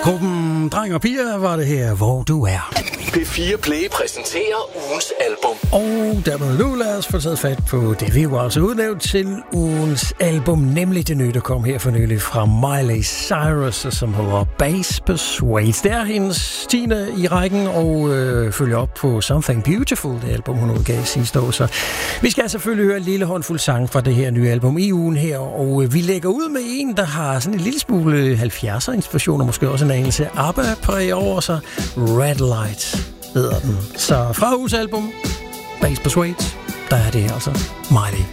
Gruppen Dreng og Piger var det her, hvor du er. P4 Play præsenterer ugens album. Og dermed nu lad os få taget fat på det, vi var altså udnævnt til ugens album, nemlig det nye, der kom her for nylig fra Miley Cyrus, som hedder Bass Persuade. Det er hendes 10. i rækken og følger op på Something Beautiful, det album, hun udgav sidste år. Så vi skal selvfølgelig høre en lille håndfuld sang fra det her nye album i ugen her, og vi lægger ud med en, der har sådan en lille smule 70'er inspiration, og måske også en anelse ABBA-præg over sig. Red Light hedder den. Så fra ugens album, Bass Persuade, der er det altså Miley